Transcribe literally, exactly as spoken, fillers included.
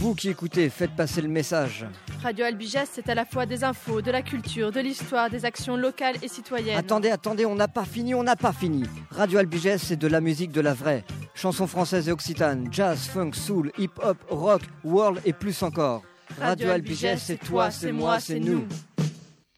Vous qui écoutez, faites passer le message. Radio Albiges, c'est à la fois des infos, de la culture, de l'histoire, des actions locales et citoyennes. Attendez, attendez, on n'a pas fini, on n'a pas fini. Radio Albiges, c'est de la musique de la vraie. Chansons françaises et occitanes, jazz, funk, soul, hip-hop, rock, world et plus encore. Radio, Radio Albiges, c'est toi, c'est moi, c'est nous. nous.